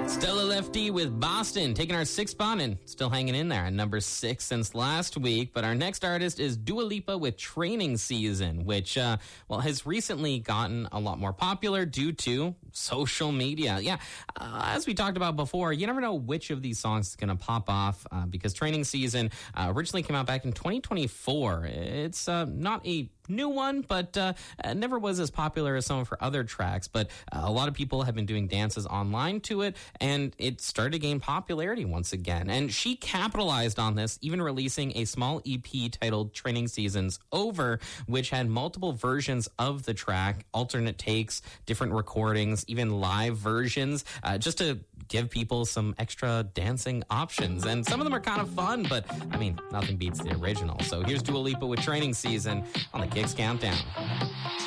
Stella Lefty with Boston, taking our 6th spot and still hanging in there at number 6 since last week. But our next artist is Dua Lipa with Training Season, which, has recently gotten a lot more popular due to social media. Yeah, as we talked about before, you never know which of these songs is going to pop off because Training Season originally came out back in 2024. It's not a new one, but never was as popular as some of her other tracks. But a lot of people have been doing dances online to it, and it started to gain popularity once again. And she capitalized on this, even releasing a small EP titled Training Seasons Over, which had multiple versions of the track, alternate takes, different recordings, even live versions, just to give people some extra dancing options. And some of them are kind of fun, but I mean, nothing beats the original. So here's Dua Lipa with Training Season on the Kicks Countdown.